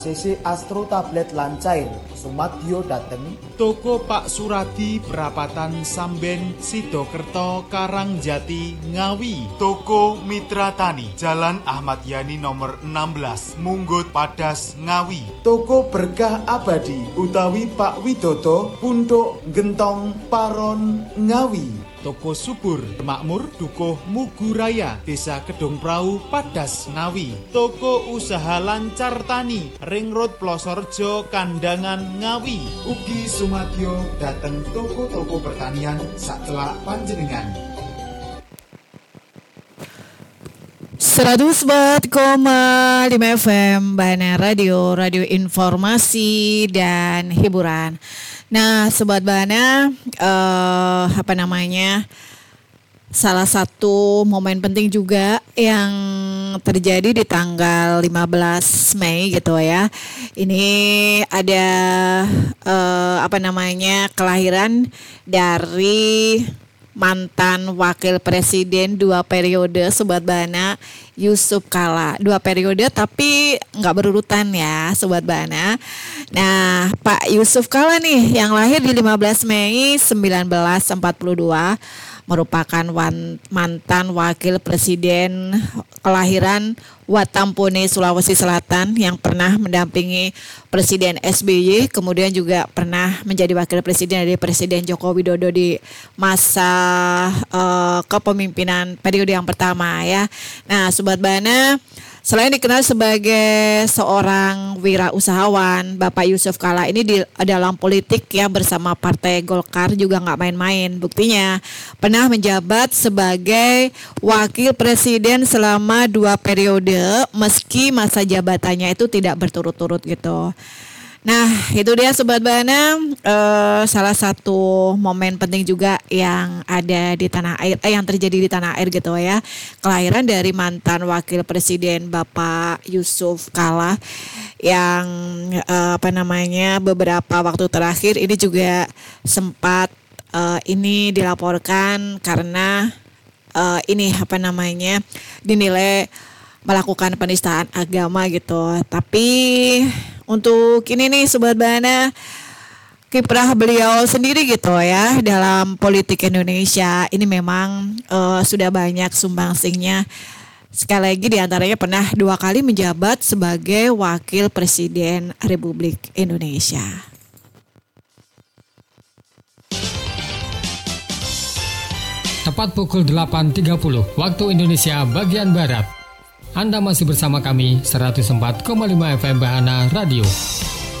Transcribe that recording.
CC Astro Tablet Lancair Sumadyo dateng Toko Pak Suradi Perapatan Samben Sidokerto Karangjati Ngawi. Toko Mitra Tani Jalan Ahmad Yani nomor 16 Munggut Padas Ngawi. Toko Berkah Abadi utawi Pak Widodo Punduk Gentong Paron Ngawi. Toko Subur Makmur Dukuh Muguraya Desa Kedung Prau Padas Ngawi. Toko Usaha Lancar Tani Ring Road Plosorjo Kandangan Ngawi. Ugi Sumadyo dateng toko-toko pertanian sacelak panjenengan. 104,5 FM Bana Radio informasi dan hiburan. Nah, Sobat Bana, salah satu momen penting juga yang terjadi di tanggal 15 Mei gitu ya. Ini ada kelahiran dari mantan wakil presiden 2 periode Sobat Bana, Yusuf Kala. 2 periode tapi nggak berurutan ya Sobat Bana. Nah, Pak Yusuf Kala nih yang lahir di 15 Mei 1942 merupakan mantan wakil presiden kelahiran Watampone, Sulawesi Selatan yang pernah mendampingi Presiden SBY, kemudian juga pernah menjadi wakil presiden dari Presiden Joko Widodo di masa kepemimpinan periode yang pertama ya. Nah, Sobat Bana, selain dikenal sebagai seorang wirausahawan, Bapak Yusuf Kala ini dalam politik ya bersama Partai Golkar juga nggak main-main. Buktinya pernah menjabat sebagai wakil presiden selama 2 periode meski masa jabatannya itu tidak berturut-turut gitu. Nah, itu dia Sobat Bana, salah satu momen penting juga yang ada di tanah air, yang terjadi di tanah air gitu ya. Kelahiran dari mantan wakil presiden Bapak Yusuf Kala yang beberapa waktu terakhir ini juga sempat ini dilaporkan karena dinilai melakukan penistaan agama gitu. Tapi untuk ini nih Sobat Bana, kiprah beliau sendiri gitu ya dalam politik Indonesia ini memang sudah banyak sumbangsihnya. Sekali lagi diantaranya pernah 2 kali menjabat sebagai wakil presiden Republik Indonesia. Tepat pukul 8.30 waktu Indonesia bagian Barat. Anda masih bersama kami 104,5 FM Bahana Radio.